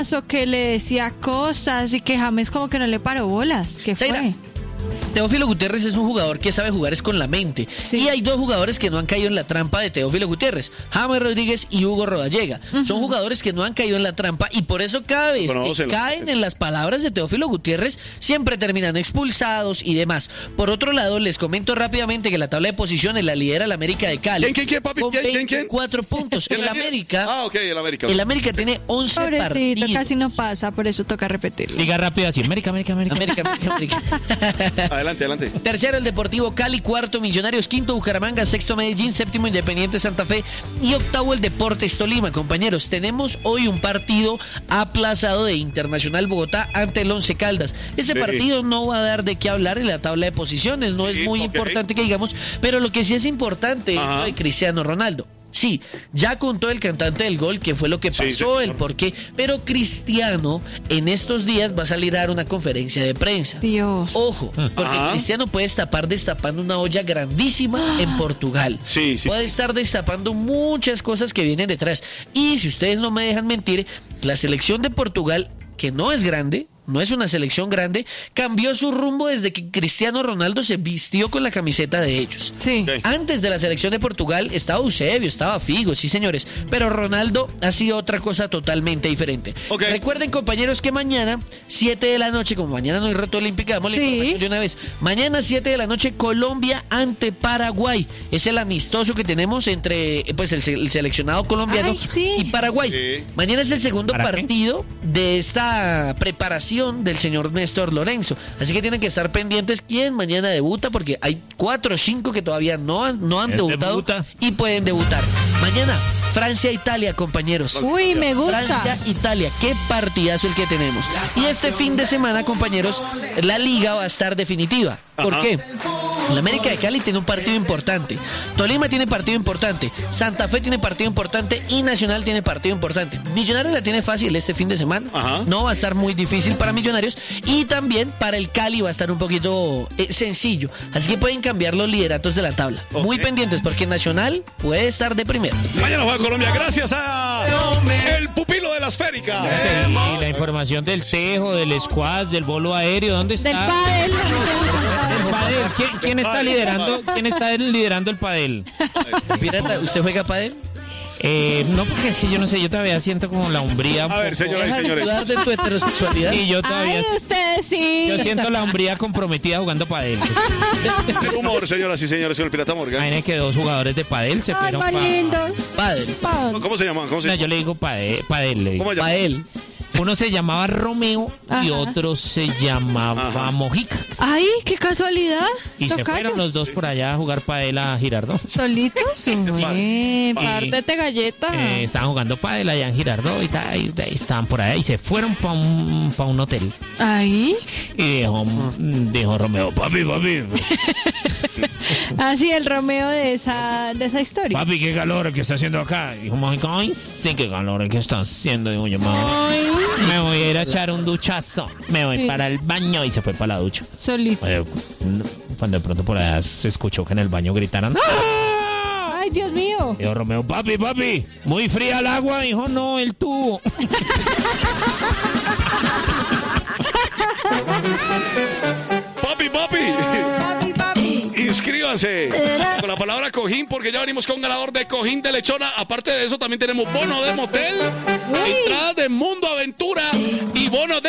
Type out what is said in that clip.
o que le decía cosas y que James como que no le paró bolas. ¿Qué fue? Zaira, Teófilo Gutiérrez es un jugador que sabe jugar es con la mente. Sí. Y hay dos jugadores que no han caído en la trampa de Teófilo Gutiérrez, James Rodríguez y Hugo Rodallega. Son jugadores que no han caído en la trampa y por eso cada vez que caen en las palabras de Teófilo Gutiérrez siempre terminan expulsados y demás. Por otro lado, les comento rápidamente que la tabla de posiciones la lidera el América de Cali. ¿Quién, papi? Con ¿Quién? 24 puntos. El América. El América. El América tiene 11 Pobrecito, partidos. casi no pasa, por eso toca repetirlo. Diga rápido así, América. América. Adelante. Tercero el Deportivo Cali, cuarto Millonarios, quinto Bucaramanga, sexto Medellín, séptimo Independiente Santa Fe y octavo el Deportes Tolima. Compañeros, tenemos hoy un partido aplazado de Internacional Bogotá ante el Once Caldas. Ese partido no va a dar de qué hablar en la tabla de posiciones, no es muy importante que digamos, pero lo que sí es importante es lo de Cristiano Ronaldo. Sí, ya contó el cantante del gol qué fue lo que pasó, el por qué, pero Cristiano en estos días va a salir a dar una conferencia de prensa. Dios. Ojo, porque Cristiano puede estar destapando una olla grandísima en Portugal. Sí. Puede estar destapando muchas cosas que vienen detrás. Y si ustedes no me dejan mentir, la selección de Portugal, que no es grande, no es una selección grande, cambió su rumbo desde que Cristiano Ronaldo se vistió con la camiseta de ellos. Sí. Antes de la selección de Portugal estaba Eusebio, estaba Figo, sí señores, pero Ronaldo ha sido otra cosa totalmente diferente. Recuerden, compañeros, que mañana 7 de la noche, como mañana no hay reto olímpica, damos la información de una vez. Mañana 7 de la noche Colombia ante Paraguay. Es el amistoso que tenemos entre pues el seleccionado colombiano y Paraguay. Mañana es el segundo partido de esta preparación del señor Néstor Lorenzo. Así que tienen que estar pendientes quién mañana debuta, porque hay 4 o 5 que todavía no han debutado y pueden debutar. Mañana, Francia-Italia, compañeros. Uy, me gusta. Francia-Italia, qué partidazo el que tenemos. Y este fin de semana, compañeros, la liga va a estar definitiva. ¿Por qué? La América de Cali tiene un partido importante, Tolima tiene partido importante, Santa Fe tiene partido importante y Nacional tiene partido importante. Millonarios la tiene fácil este fin de semana, no va a estar muy difícil para Millonarios, y también para el Cali va a estar un poquito sencillo, así que pueden cambiar los lideratos de la tabla. Muy pendientes porque Nacional puede estar de primero. Mañana juega Colombia gracias a el pupilo de la esférica. Y la información del tejo, del squash, del bolo aéreo, ¿dónde está? Del pádel. ¿Quién está liderando? ¿Quién está liderando el pádel? Pirata, ¿usted juega pádel? No, porque es que yo no sé, yo todavía siento como la hombría. A ver, señoras y señores. ¿Dejas de dudar de tu heterosexualidad? Sí, yo todavía. Ay, ustedes sí. Yo siento la hombría comprometida jugando pádel. El humor, señoras y señores, señor Pirata Morgan. Imagínate que 2 jugadores de pádel se fueron Pádel. ¿Cómo se llaman? No, yo le digo pádel. ¿Cómo se llama? Pádel. Uno se llamaba Romeo y otro se llamaba Mojica. Ay, qué casualidad. Y se fueron los dos por allá a jugar pádel a Girardot. ¿Solitos? Sí, pártete galleta. Estaban jugando pádel allá en Girardot y ahí estaban por allá y se fueron para un hotel. Ahí. Y dijo Romeo, papi. Así el Romeo de esa historia. Papi, qué calor que está haciendo acá. Dijo Mojica, ay, sí, qué calor que está haciendo. Digo yo, me voy a ir a echar un duchazo. Me voy para el baño. Y se fue para la ducha. Solito. Cuando de pronto por allá se escuchó que en el baño gritaran ¡ah! Ay, Dios mío. Dijo Romeo, papi, muy fría el agua. Dijo, no, el tubo. Papi. Inscríbanse con la palabra cojín, porque ya venimos con ganador de cojín de lechona. Aparte de eso, también tenemos bono de motel, entrada de Mundo Aventura y bono